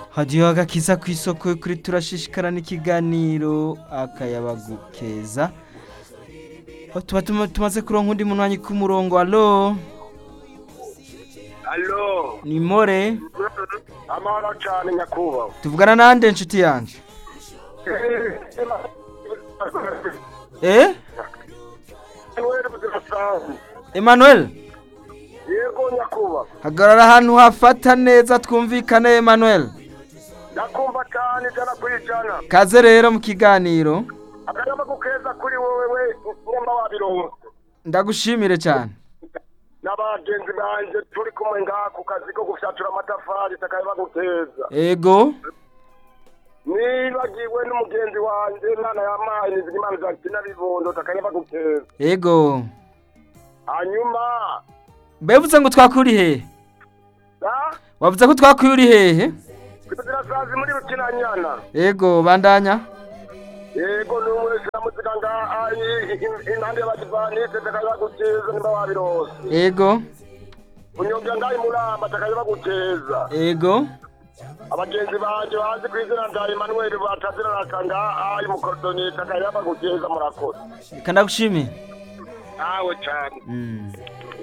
hagiye agakiza ku isoko kuri turashishikara n'ikiganiro akayabagukeza tuba tumaze kuronka undi munwanyi ku murongo. Allo Allo ni more amahoro cyane nyakubahwa. tuvugana nande nshuti yanje Emmanuel Yego nyakubahwa. hagarara ahantu hafata neza twumvikane Emmanuel. Ndakumva cyane jana kwijana. Kaze rero mu kiganiro. Akayabagukeza kuri wowe nyamba wabironse. Ndagushimire cyane. N'abagenzi banje turi kumwe ngaha ku kazi ko gufyatura amatafari takayabagukeza. Ego Nibagiwe n'umugenzi wanje nana yamaye n'izimana zakina bibondo takayabagukeza. ego Hanyuma bevuze ngo twakuri hehe? Wavuze ko twakuri hehe? Kutirasazi muri Bukinanyana. Ego bandanya. Yego n'umwese muzika ngaha impande y'abagivanite takayabagukeza nimba wabirose. Ego Unyobya ndayi muramba takayabagukeza. ego Abagenzi banje bazi kwizina nda Emmanuel batazira rakanga ayi mukorodoni takayabagukeza murakoze. Kandagushimire. Awe cyane.